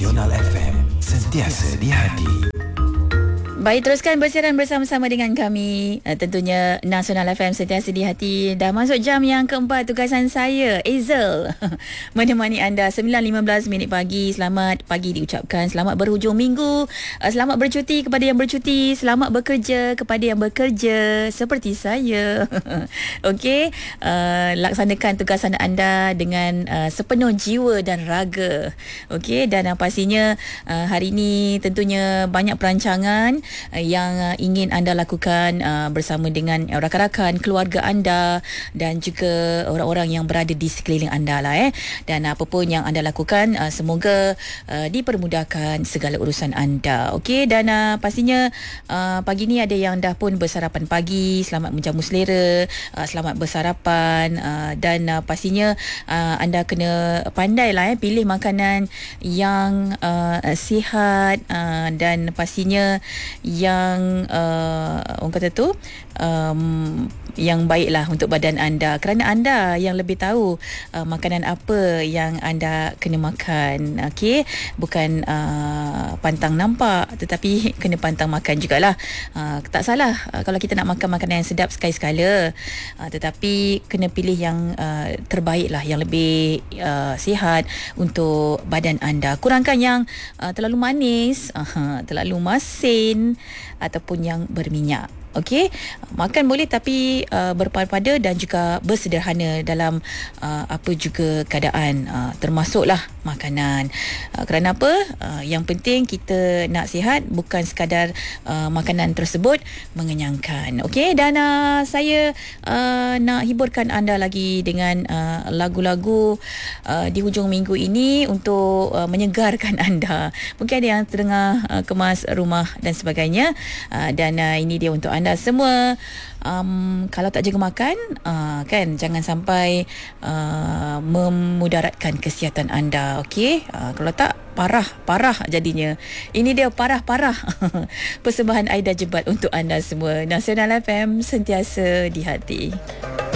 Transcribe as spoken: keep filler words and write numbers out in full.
Nasional F M, sentiasa di hati. Baik, teruskan bersiaran bersama-sama dengan kami. Uh, tentunya Nasional F M sentiasa di hati. Dah masuk jam yang keempat tugasan saya, Azel, menemani anda sembilan lima belas minit pagi. Selamat pagi diucapkan. Selamat berhujung minggu. Uh, selamat bercuti kepada yang bercuti. Selamat bekerja kepada yang bekerja seperti saya. Okey, uh, laksanakan tugasan anda dengan uh, sepenuh jiwa dan raga. Okey, dan uh, pastinya uh, hari ini tentunya banyak perancangan yang uh, ingin anda lakukan uh, bersama dengan rakan-rakan keluarga anda dan juga orang-orang yang berada di sekeliling anda lah eh. Dan apa pun yang anda lakukan, uh, semoga uh, dipermudahkan segala urusan anda. Okey, dan uh, pastinya uh, pagi ni ada yang dah pun bersarapan pagi. Selamat menjamu selera, uh, selamat bersarapan, uh, dan uh, pastinya uh, anda kena pandai lah eh, pilih makanan yang uh, sihat, uh, dan pastinya yang uh, orang kata tu um, yang baiklah untuk badan anda, kerana anda yang lebih tahu uh, makanan apa yang anda kena makan. Okey, bukan uh, pantang nampak tetapi kena pantang makan jugalah. Uh, tak salah uh, kalau kita nak makan makanan yang sedap sekali-sekala, uh, tetapi kena pilih yang uh, terbaik lah, yang lebih uh, sihat untuk badan anda. Kurangkan yang uh, terlalu manis, uh, terlalu masin ataupun yang berminyak. Okey, makan boleh tapi uh, berpada dan juga bersederhana dalam uh, apa juga keadaan, uh, termasuklah makanan. Uh, kerana apa? Uh, yang penting kita nak sihat, bukan sekadar uh, makanan tersebut mengenyangkan. Okey, dan uh, saya uh, nak hiburkan anda lagi dengan uh, lagu-lagu uh, di hujung minggu ini untuk uh, menyegarkan anda. Mungkin ada yang tengah uh, kemas rumah dan sebagainya, uh, dan uh, ini dia untuk anda anda semua. Um, kalau tak jaga makan, uh, kan, jangan sampai uh, memudaratkan kesihatan anda. Okey, uh, kalau tak parah parah jadinya. Ini dia parah-parah. Persembahan Aida Jebat untuk anda semua. Nasional F M sentiasa di hati.